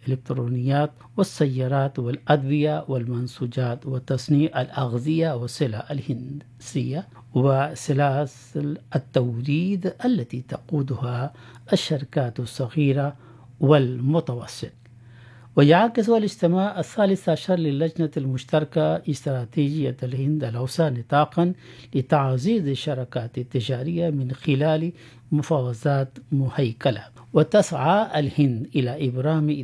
الإلكترونيات والسيارات والأدوية والمنسوجات وتصنيع الأغذية والسلع الهندسية وسلاسل التوريد التي تقودها الشركات الصغيرة والمتوسطة. ويعكس الاجتماع 13 للجنة المشتركة استراتيجية الهند الأوسع نطاقا لتعزيز الشراكات التجارية من خلال مفاوضات مهيكلة. وتسعى الهند إلى إبرام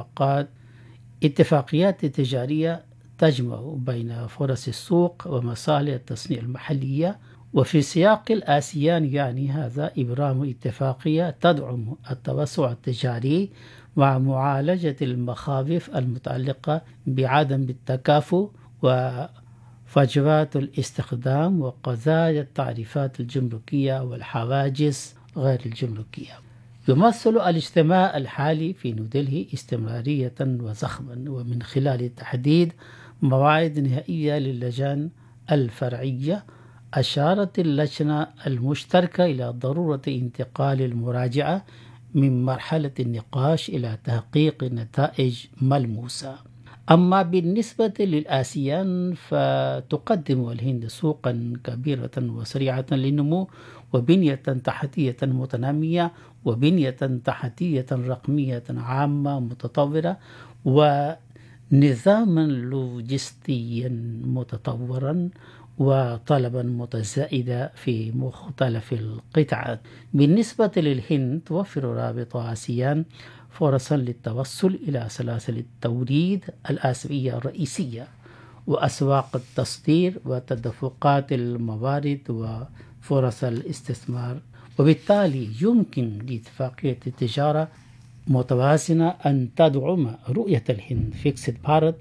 اتفاقيات تجارية تجمع بين فرص السوق ومصالح التصنيع المحلية. وفي سياق الآسيان يعني هذا إبرام اتفاقية تدعم التوسع التجاري مع معالجة المخاوف المتعلقة بعدم التكافؤ وفجوات الاستخدام وقضايا التعريفات الجمركية والحواجز غير الجمركية. يمثل الاجتماع الحالي في نيودلهي استمرارية وزخما، ومن خلال تحديد مواعيد نهائية للجان الفرعية أشارت اللجنة المشتركة إلى ضرورة انتقال المراجعة من مرحلة النقاش إلى تحقيق نتائج ملموسة. أما بالنسبة للآسيان فتقدم الهند سوقا كبيرة وسريعة للنمو وبنية تحتية متنامية وبنية تحتية رقمية عامة متطورة ونظاما لوجستيا متطورا وطلبا متزايدا في مختلف القطاعات. بالنسبة للهند توفر رابطة آسيان فرصا للتوصل إلى سلاسل التوريد الآسيوية الرئيسية وأسواق التصدير وتدفقات الموارد وفرص الاستثمار. وبالتالي يمكن لاتفاقية التجارة متوازنة أن تدعم رؤية الهند فيكسد بارت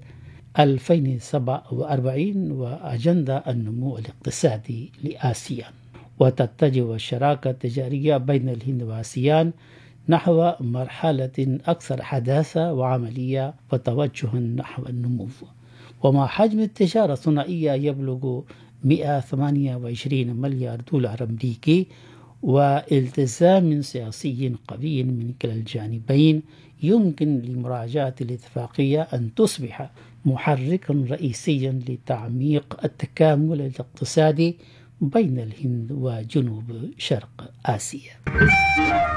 2047 وأجندة النمو الاقتصادي لآسيا، وتتجه الشراكة التجارية بين الهند وآسيان نحو مرحلة أكثر حداثة وعملية وتوجها نحو النمو. ومع حجم التجارة الثنائية يبلغ 128 مليار دولار أمريكي والتزام سياسي قوي من كلا الجانبين، يمكن لمراجعة الاتفاقية أن تصبح محركا رئيسيا لتعميق التكامل الاقتصادي بين الهند وجنوب شرق آسيا.